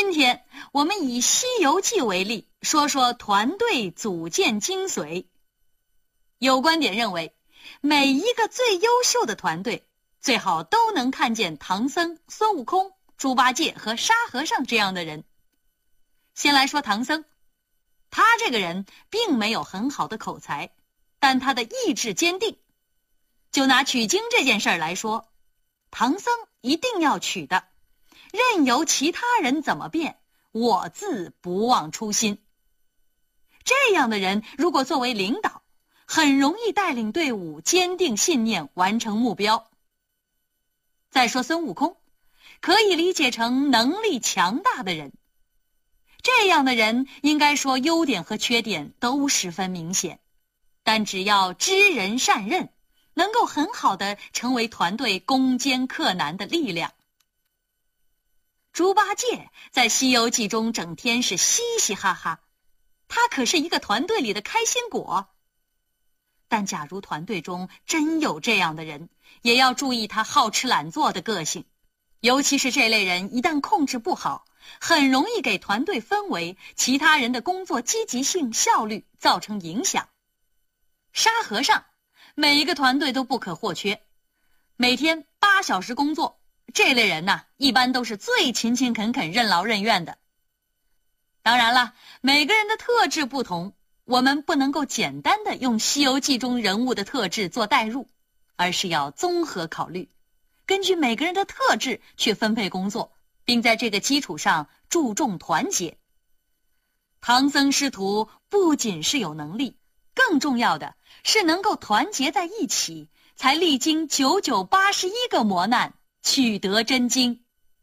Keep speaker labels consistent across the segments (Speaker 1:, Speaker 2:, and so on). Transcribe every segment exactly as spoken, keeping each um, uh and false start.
Speaker 1: 今天我们以《西游记》为例，说说团队组建精髓。有观点认为，每一个最优秀的团队，最好都能看见唐僧、孙悟空、猪八戒和沙和尚这样的人。先来说唐僧，他这个人并没有很好的口才，但他的意志坚定。就拿取经这件事儿来说，唐僧一定要取的，任由其他人怎么变，我自不忘初心。这样的人如果作为领导，很容易带领队伍坚定信念，完成目标。再说孙悟空，可以理解成能力强大的人。这样的人应该说优点和缺点都十分明显，但只要知人善任，能够很好的成为团队攻坚克难的力量。猪八戒在《西游记》中整天是嘻嘻哈哈，他可是一个团队里的开心果。但假如团队中真有这样的人，也要注意他好吃懒做的个性，尤其是这类人一旦控制不好，很容易给团队氛围、其他人的工作积极性、效率造成影响。沙和尚，每一个团队都不可或缺，每天八小时工作，这类人呐，一般都是最勤勤恳恳、任劳任怨的。当然了，每个人的特质不同，我们不能够简单的用《西游记》中人物的特质做代入，而是要综合考虑，根据每个人的特质去分配工作，并在这个基础上注重团结。唐僧师徒不仅是有能力，更重要的是能够团结在一起，才历经九九八十一个磨难，取得真经。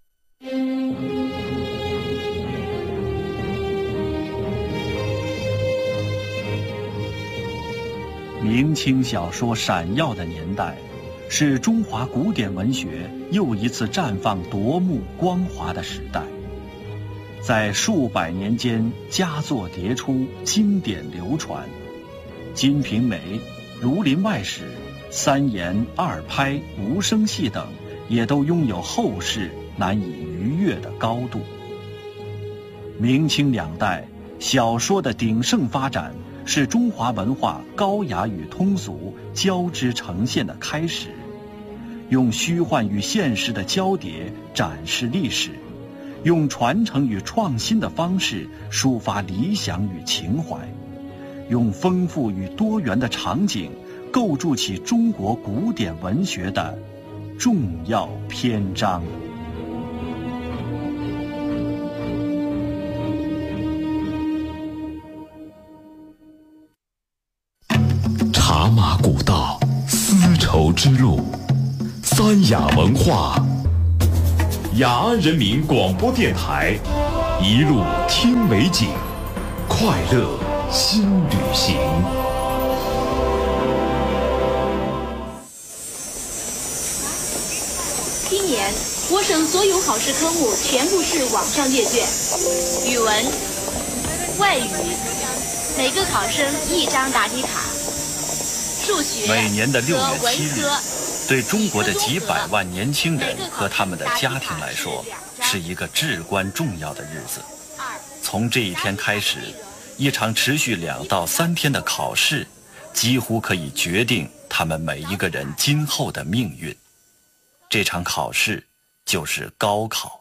Speaker 2: 明清小说闪耀的年代，是中华古典文学又一次绽放夺目光华的时代。在数百年间，佳作迭出，经典流传。《金瓶梅》《儒林外史》《三言二拍》《无声戏》等，也都拥有后世难以逾越的高度。明清两代小说的鼎盛发展，是中华文化高雅与通俗交织呈现的开始，用虚幻与现实的交叠展示历史，用传承与创新的方式抒发理想与情怀，用丰富与多元的场景构筑起中国古典文学的重要篇章。
Speaker 3: 茶马古道，丝绸之路，三雅文化，雅安人民广播电台，一路听美景，快乐新旅行。
Speaker 4: 今年我省所有考试科目全部是网上阅卷，语文、外语，每个考生一张答题卡。数学
Speaker 2: 每年的六月七日，对中国的几百万年轻人和他们的家庭来说，是一个至关重要的日子。从这一天开始，一场持续两到三天的考试，几乎可以决定他们每一个人今后的命运。这场考试就是高考。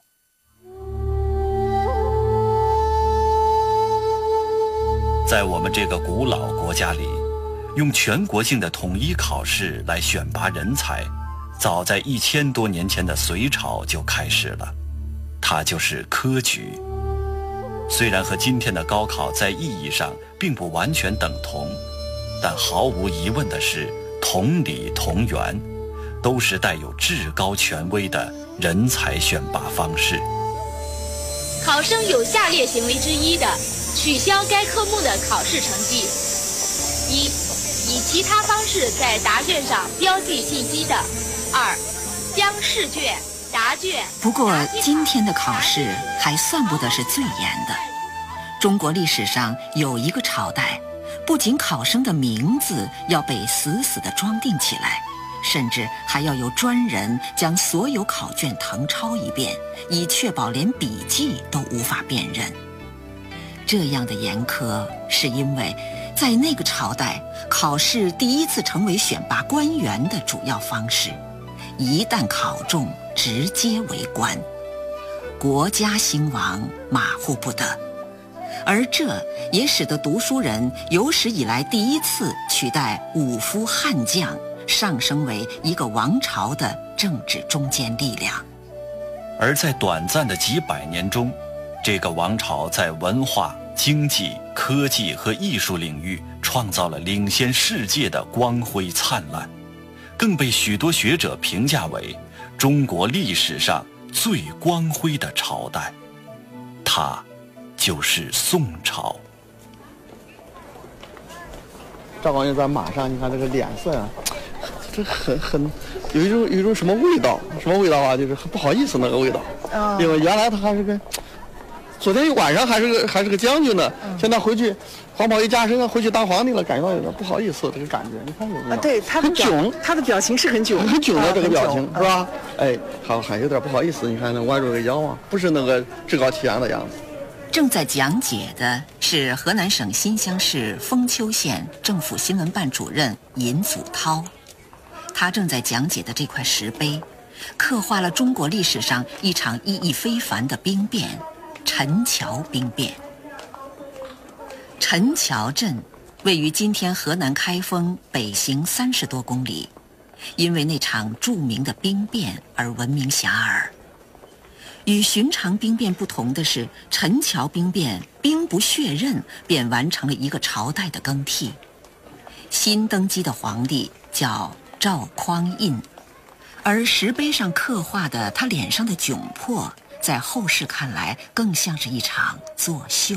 Speaker 2: 在我们这个古老国家里，用全国性的统一考试来选拔人才，早在一千多年前的隋朝就开始了，它就是科举。虽然和今天的高考在意义上并不完全等同，但毫无疑问的是，同理同源，都是带有至高权威的人才选拔方式。
Speaker 4: 考生有下列行为之一的，取消该科目的考试成绩：一、以其他方式在答卷上标记信息的；二、将试卷、答卷。
Speaker 5: 不过今天的考试还算不得是最严的。中国历史上有一个朝代，不仅考生的名字要被死死地装订起来， 甚至还要有专人将所有考卷誊抄一遍，以确保连笔记都无法辨认。这样的严苛是因为在那个朝代，考试第一次成为选拔官员的主要方式，一旦考中，直接为官，国家兴亡马虎不得。而这也使得读书人有史以来第一次取代武夫悍将，上升为一个王朝的政治中坚力量。
Speaker 2: 而在短暂的几百年中，这个王朝在文化、经济、科技和艺术领域创造了领先世界的光辉灿烂，更被许多学者评价为中国历史上最光辉的朝代。它就是宋朝。
Speaker 6: 赵匡胤在马上，你看这个脸色啊，这很很有一种有一种什么味道？什么味道啊？就是很不好意思那个味道。啊、因为原来他还是个，昨天一晚上还是个还是个将军呢，嗯、现在回去黄袍一加身，回去当皇帝了，感觉到有点不好意思这个感觉。你看有没有？
Speaker 7: 啊，对，他的
Speaker 6: 很囧，
Speaker 7: 他的表情是很囧，
Speaker 6: 很囧的这个表情、
Speaker 7: 啊、
Speaker 6: 是吧？哎，还还有点不好意思。你看那弯着个腰啊，不是那个趾高气扬的样子。
Speaker 5: 正在讲解的是河南省新乡市封丘县政府新闻办主任尹祖涛，他正在讲解的这块石碑，刻画了中国历史上一场意义非凡的兵变——陈桥兵变。陈桥镇位于今天河南开封北行三十多公里，因为那场著名的兵变而闻名遐迩。与寻常兵变不同的是，陈桥兵变兵不血刃便完成了一个朝代的更替。新登基的皇帝叫赵匡胤，而石碑上刻画的他脸上的窘迫，在后世看来更像是一场作秀。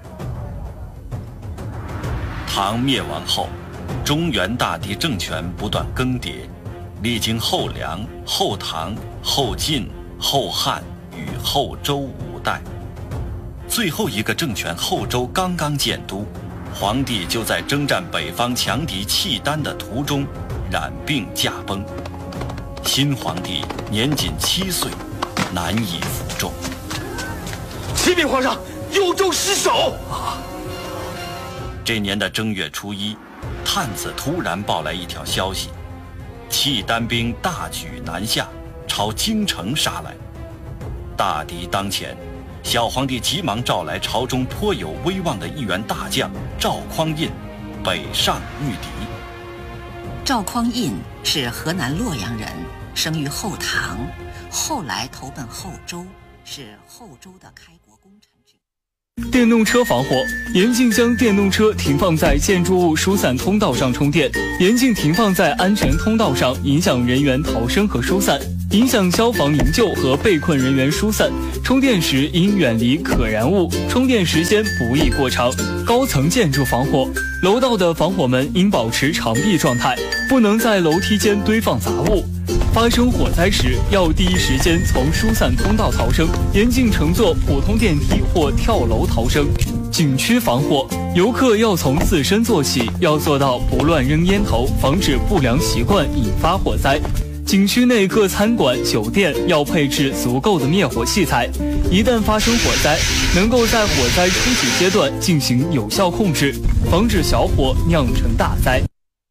Speaker 2: 唐灭亡后，中原大地政权不断更迭，历经后梁、后唐、后晋、后汉与后周五代，最后一个政权后周刚刚建都，皇帝就在征战北方强敌契丹的途中染病驾崩。新皇帝年仅七岁，难以服众。
Speaker 3: 启禀皇上，幽州失守啊！
Speaker 2: 这年的正月初一，探子突然报来一条消息：契丹兵大举南下，朝京城杀来。大敌当前，小皇帝急忙召来朝中颇有威望的一员大将赵匡胤，北上御敌。
Speaker 5: 赵匡胤是河南洛阳人，生于后唐，后来投奔后周，是后周的开国功臣之一。
Speaker 8: 电动车防火，严禁将电动车停放在建筑物疏散通道上充电，严禁停放在安全通道上，影响人员逃生和疏散，影响消防营救和被困人员疏散。充电时应远离可燃物，充电时间不宜过长。高层建筑防火，楼道的防火门应保持长闭状态，不能在楼梯间堆放杂物。发生火灾时，要第一时间从疏散通道逃生，严禁乘坐普通电梯或跳楼逃生。景区防火，游客要从自身做起，要做到不乱扔烟头，防止不良习惯引发火灾。景区内各餐馆、酒店要配置足够的灭火器材，一旦发生火灾，能够在火灾初期阶段进行有效控制，防止小火酿成大灾。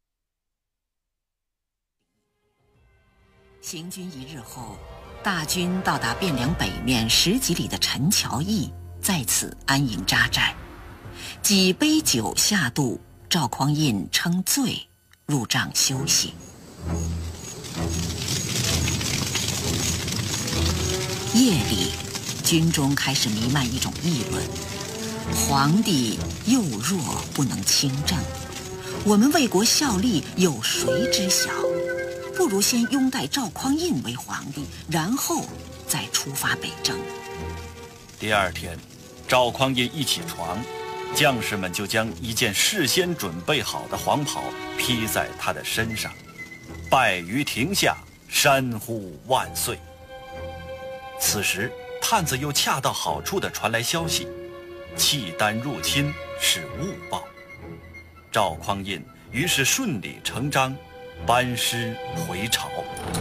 Speaker 5: 行军一日后，大军到达汴梁北面十几里的陈桥驿，在此安营扎寨。几杯酒下肚，赵匡胤称醉，入帐休息。夜里，军中开始弥漫一种议论：皇帝幼弱，不能亲政，我们为国效力，有谁知晓？不如先拥戴赵匡胤为皇帝，然后再出发北征。
Speaker 2: 第二天，赵匡胤一起床，将士们就将一件事先准备好的黄袍披在他的身上，拜于庭下，山呼万岁。此时，探子又恰到好处地传来消息，契丹入侵是误报。赵匡胤于是顺理成章班师回朝。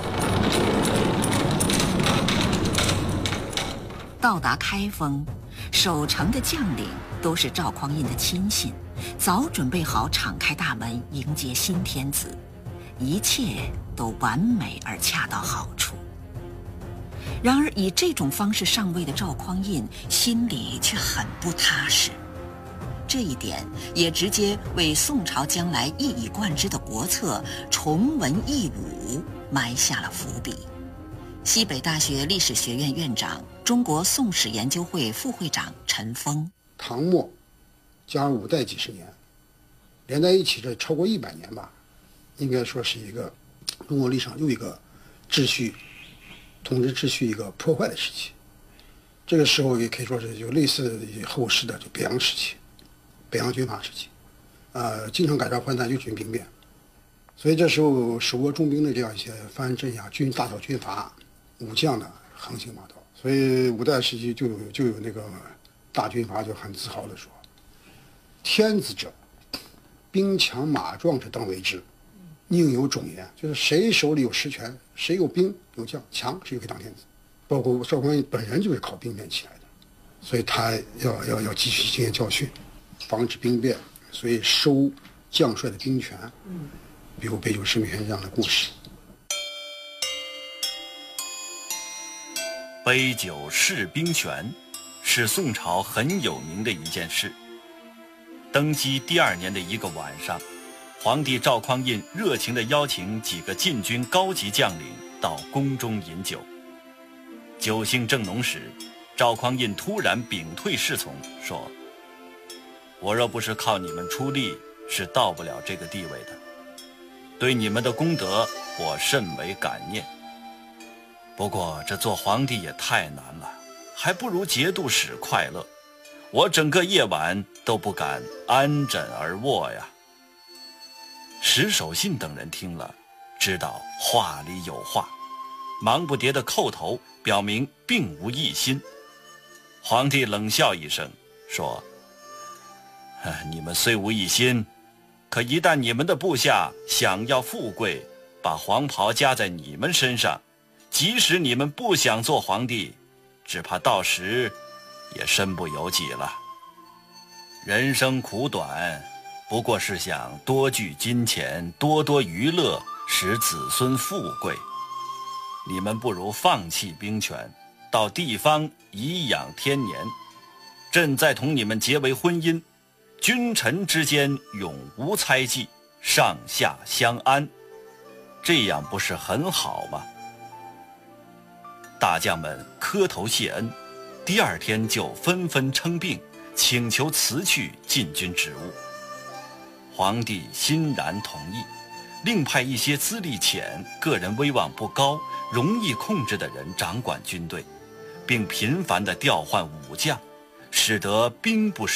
Speaker 5: 到达开封，守城的将领都是赵匡胤的亲信，早准备好敞开大门迎接新天子，一切都完美而恰到好处。然而以这种方式上位的赵匡胤心里却很不踏实，这一点也直接为宋朝将来一以贯之的国策崇文抑武埋下了伏笔。西北大学历史学院院长、中国宋史研究会副会长陈峰：
Speaker 7: 唐末加上五代几十年，连在一起这超过一百年吧，应该说是一个中国历史上又一个秩序、统治秩序一个破坏的时期。这个时候也可以说是有类似的后世的就北洋时期、北洋军阀时期，呃，经常改朝换代，又军兵变，所以这时候手握重兵的这样一些藩镇呀、军大小军阀、武将呢横行霸道，所以五代时期就有就有那个大军阀就很自豪地说：“天子者，兵强马壮者当为之，宁有种焉。”就是谁手里有实权，谁有兵有将强，谁就可以当天子。包括赵匡胤本人就是靠兵变起来的，所以他要要要汲取经验教训，防止兵变，所以收将帅的兵权。嗯，比如北九十美元这样的故事。
Speaker 2: 杯酒释兵权是宋朝很有名的一件事。登基第二年的一个晚上，皇帝赵匡胤热情地邀请几个禁军高级将领到宫中饮酒。酒兴正浓时，赵匡胤突然屏退侍从，说：“我若不是靠你们出力，是到不了这个地位的。对你们的功德，我甚为感念。不过这做皇帝也太难了，还不如节度使快乐。我整个夜晚都不敢安枕而卧呀。”石守信等人听了，知道话里有话，忙不迭地叩头，表明并无异心。皇帝冷笑一声，说：“你们虽无异心，可一旦你们的部下想要富贵，把黄袍加在你们身上，即使你们不想做皇帝，只怕到时也身不由己了。人生苦短，不过是想多聚金钱，多多娱乐，使子孙富贵。你们不如放弃兵权，到地方颐养天年。朕再同你们结为婚姻，君臣之间永无猜忌，上下相安，这样不是很好吗？”大将们磕头谢恩，第二天就纷纷称病，请求辞去禁军职务。皇帝欣然同意，另派一些资历浅、个人威望不高、容易控制的人掌管军队，并频繁地调换武将，使得兵不